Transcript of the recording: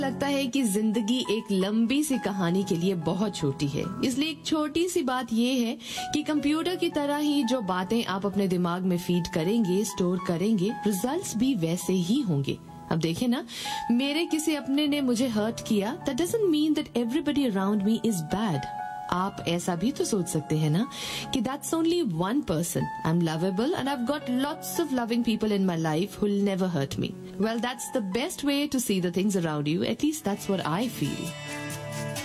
लगता है कि जिंदगी एक लंबी सी कहानी के लिए बहुत छोटी है, इसलिए एक छोटी सी बात ये है कि कंप्यूटर की तरह ही जो बातें आप अपने दिमाग में फीड करेंगे, स्टोर करेंगे, रिजल्ट्स भी वैसे ही होंगे। अब देखें ना, मेरे किसी अपने ने मुझे हर्ट किया, that doesn't mean that everybody around me is bad. आप ऐसा भी तो सोच सकते हैं ना कि that's only one person, I am lovable and I have got lots of loving people in my life who will never hurt me. Well, that's the best way to see the things around you. At least that's what I feel.